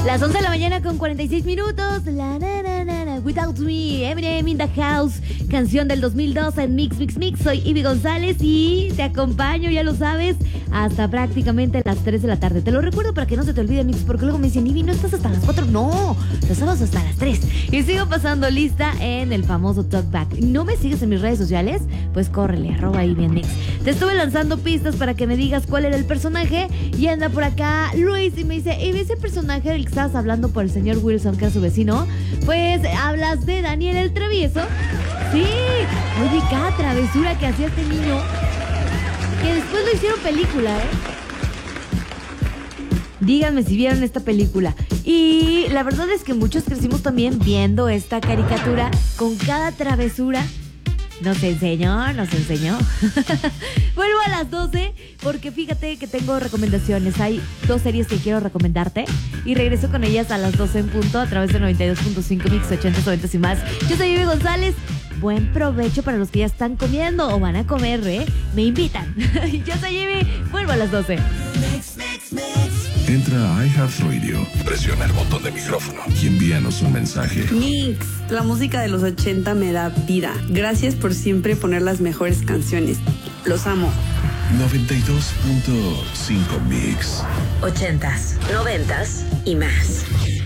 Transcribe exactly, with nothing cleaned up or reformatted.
Las once de la mañana con cuarenta y seis minutos. La, na, na, na, na, Without Me, Eminem in the House. Canción del dos mil dos en Mix, Mix, Mix. Soy Ivy González y te acompaño, ya lo sabes, hasta prácticamente las tres de la tarde. Te lo recuerdo para que no se te olvide, Mix, porque luego me dicen, Ivy, ¿no estás hasta las cuatro? No, estamos hasta las tres. Y sigo pasando lista en el famoso Talkback. ¿No me sigues en mis redes sociales? Pues córrele, arroba Ivy en Mix. Te estuve lanzando pistas para que me digas cuál era el personaje. Y anda por acá Luis y me dice, Ivy, ese personaje del que estabas hablando por el señor Wilson, que era su vecino, pues hablas de Daniel el Travieso. Sí, oye, cada travesura que hacía este niño, que después lo hicieron película, ¿eh? Díganme si vieron esta película. Y la verdad es que muchos crecimos también viendo esta caricatura con cada travesura. Nos enseñó, nos enseñó. Vuelvo a las doce porque fíjate que tengo recomendaciones. Hay dos series que quiero recomendarte y regreso con ellas a las doce en punto a través de noventa y dos punto cinco Mix ochenta, noventa y más. Yo soy Ivy González. Buen provecho para los que ya están comiendo o van a comer, ¿eh? Me invitan. Yo soy Ivy. Vuelvo a las doce. Mix, mix, mix. Entra a iHeartRadio, presiona el botón de micrófono y envíanos un mensaje. Mix, la música de los ochenta me da vida. Gracias por siempre poner las mejores canciones. Los amo. noventa y dos punto cinco Mix. Ochentas, noventas y más.